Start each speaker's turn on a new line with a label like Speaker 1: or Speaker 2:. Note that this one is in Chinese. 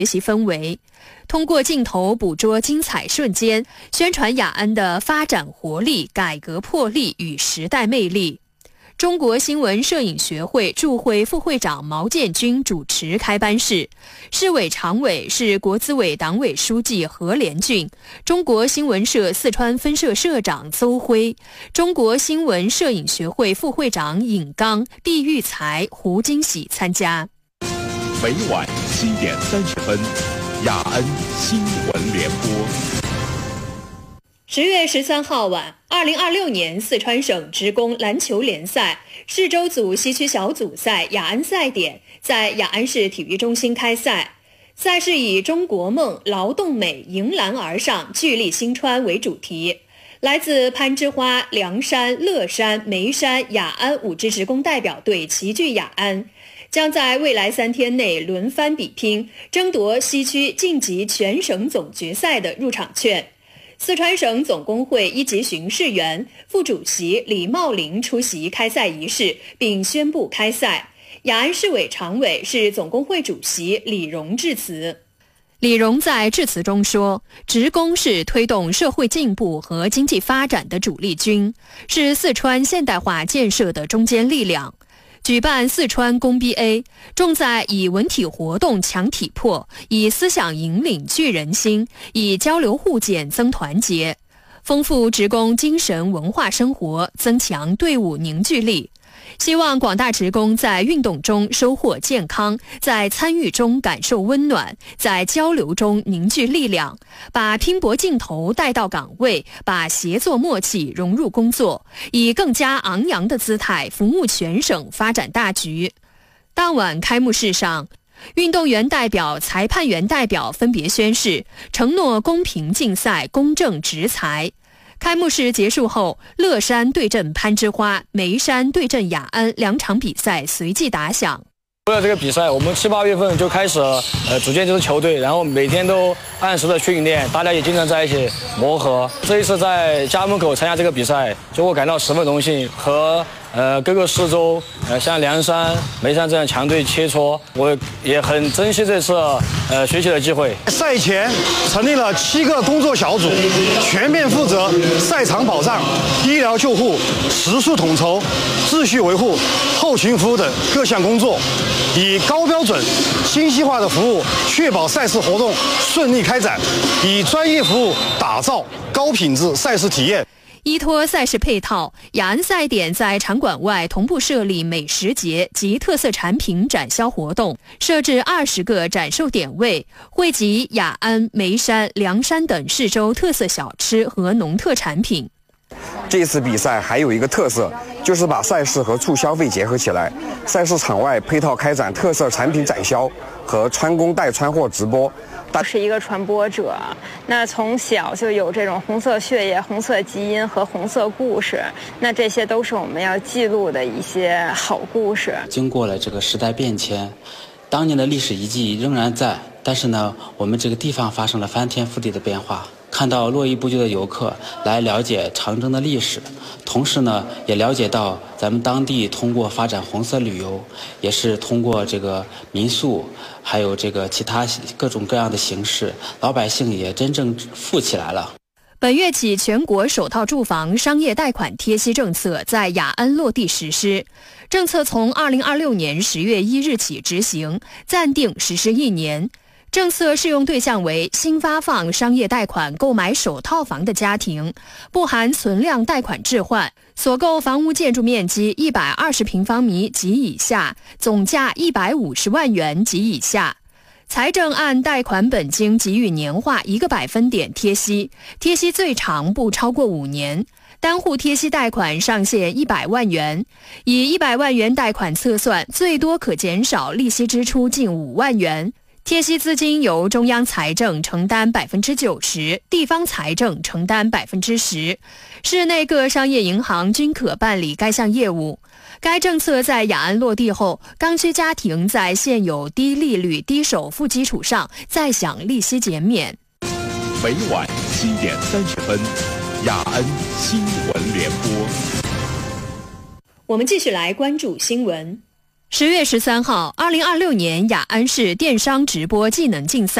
Speaker 1: 学习氛围，通过镜头捕捉精彩瞬间，宣传雅安的发展活力、改革魄力与时代魅力。中国新闻摄影学会驻会副会长毛建军主持开班式，市委常委是国资委党委书记何连俊，中国新闻社四川分社社长邹辉，中国新闻摄影学会副会长尹刚、毕育才、胡金喜参加。
Speaker 2: 每晚7点30分，雅安新闻联播。
Speaker 1: 10月13号晚，2026年四川省职工篮球联赛市州组西区小组赛雅安赛点在雅安市体育中心开赛。赛事以中国梦、劳动美、迎难而上、聚力新川为主题。来自攀枝花、凉山、乐山、眉山、雅安5支职工代表队齐聚雅安，将在未来3天内轮番比拼，争夺西区晋级全省总决赛的入场券。四川省总工会一级巡视员、副主席李茂林出席开赛仪式，并宣布开赛。雅安市委常委、市总工会主席李荣致辞。李荣在致辞中说，职工是推动社会进步和经济发展的主力军，是四川现代化建设的中坚力量。举办四川工 BA， 重在以文体活动强体魄，以思想引领聚人心，以交流互鉴增团结，丰富职工精神文化生活，增强队伍凝聚力。希望广大职工在运动中收获健康，在参与中感受温暖，在交流中凝聚力量，把拼搏劲头带到岗位，把协作默契融入工作，以更加昂扬的姿态服务全省发展大局。当晚开幕式上，运动员代表、裁判员代表分别宣誓，承诺公平竞赛、公正执裁。开幕式结束后，乐山对阵攀枝花、眉山对阵雅安2场比赛随即打响。
Speaker 3: 为了这个比赛，我们7、8月份就开始组建这支球队，然后每天都按时的训练，大家也经常在一起磨合。这一次在家门口参加这个比赛，就我感到十分荣幸，和各个市州像凉山、眉山这样强队切磋，我也很珍惜这次学习的机会。
Speaker 4: 赛前成立了7个工作小组，全面负责赛场保障、医疗救护、食宿统筹、秩序维护、后勤服务等各项工作，以高标准、精细化的服务确保赛事活动顺利开展，以专业服务打造高品质赛事体验。
Speaker 1: 依托赛事配套，雅安赛点在场馆外同步设立美食节及特色产品展销活动，设置20个展售点位，汇集雅安、眉山、凉山等市州特色小吃和农特产品。
Speaker 5: 这次比赛还有一个特色，就是把赛事和促消费结合起来，赛事场外配套开展特色产品展销和穿工带穿货直播。
Speaker 6: 是一个传播者，那从小就有这种红色血液、红色基因和红色故事，那这些都是我们要记录的一些好故事。
Speaker 7: 经过了这个时代变迁，当年的历史遗迹仍然在，但是呢，我们这个地方发生了翻天覆地的变化。看到络绎不绝的游客来了解长征的历史，同时呢，也了解到咱们当地通过发展红色旅游，也是通过这个民宿，还有这个其他各种各样的形式，老百姓也真正富起来了。
Speaker 1: 本月起，全国首套住房商业贷款贴息政策在雅安落地实施。政策从2026年10月1日起执行，暂定实施1年。政策适用对象为新发放商业贷款购买首套房的家庭，不含存量贷款置换，所购房屋建筑面积120平方米及以下，总价150万元及以下。财政按贷款本金给予年化1个百分点贴息，贴息最长不超过5年。单户贴息贷款上限100万元，以100万元贷款测算，最多可减少利息支出近5万元。贴息资金由中央财政承担90%，地方财政承担10%，市内各商业银行均可办理该项业务。该政策在雅安落地后，刚需家庭在现有低利率、低首付基础上再享利息减免。
Speaker 2: 每晚7点30分，雅安新闻联播。
Speaker 1: 我们继续来关注新闻。 10月13号，2026年雅安市电商直播技能竞赛